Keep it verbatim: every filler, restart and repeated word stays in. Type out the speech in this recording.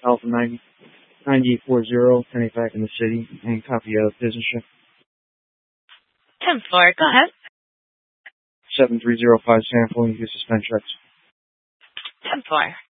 Alpha ninety, ninety-eight forty, Penny back in the city, and copy of business check. ten four, go ahead. seven three zero five sample, and you can suspend checks. ten four.